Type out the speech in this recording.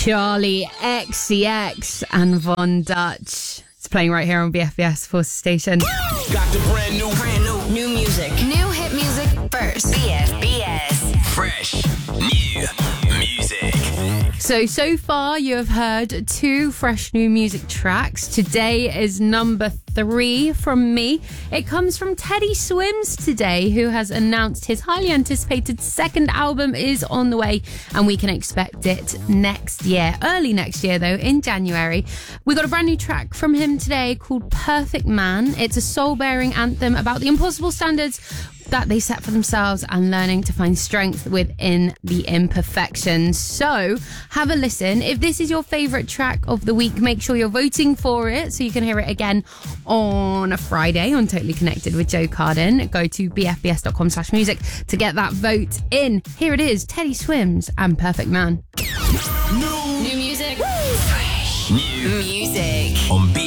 Charlie XCX and Von Dutch. It's playing right here on BFBS Force Station. Got the brand new music. New hit music first. BFBS. Fresh new music. So far you have heard 2 fresh new music tracks. Today is number 3 from me. It comes from Teddy Swims today, who has announced his highly anticipated second album is on the way, and we can expect it next year. Early next year though, in January. We got a brand new track from him today called Perfect Man. It's a soul-bearing anthem about the impossible standards that they set for themselves and learning to find strength within the imperfections. So have a listen. If this is your favourite track of the week, make sure you're voting for it so you can hear it again on a Friday on Totally Connected with Joe Carden. Go to bfbs.com/music to get that vote in. Here it is, Teddy Swims and Perfect Man. New music. Fresh new music. On